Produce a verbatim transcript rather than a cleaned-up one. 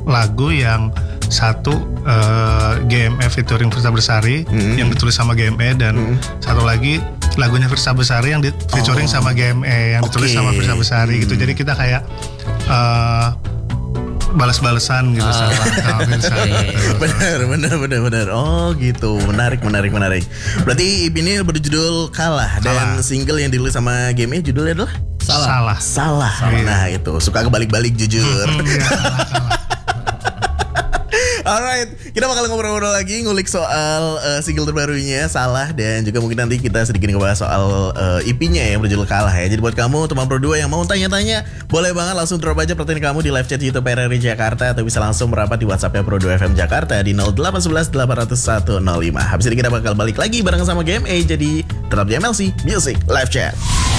lagu yang satu uh, G M E featuring Firsa Bersari mm-hmm. yang ditulis sama G M E dan mm-hmm. satu lagi lagunya Firsa Bersari yang di featuring oh. sama G M E yang ditulis okay. sama Firsa Bersari mm-hmm. gitu. Jadi kita kayak uh, balas-balasan gitu oh. sama Firsa. Benar, benar, benar, benar. Oh gitu, menarik, menarik, menarik. Berarti E P ini berjudul Kalah, Kalah. Dan single yang ditulis sama G M E judulnya adalah Salah. Salah. Salah. Nah itu suka kebalik-balik jujur. Hmm, ya, salah, salah. Alright, kita bakal ngobrol-ngobrol lagi ngulik soal uh, single terbarunya Salah dan juga mungkin nanti kita sedikit ngebahas soal uh, E P-nya yang berjudul Kalah ya. Jadi buat kamu teman Pro dua yang mau tanya-tanya, boleh banget langsung drop aja pertanyaan kamu di live chat YouTube R R I Jakarta atau bisa langsung merapat di WhatsApp-nya Pro dua F M Jakarta di nol delapan satu satu delapan nol satu nol lima. Habis ini kita bakal balik lagi bareng sama G M E, jadi tetap di M L C Music Live Chat.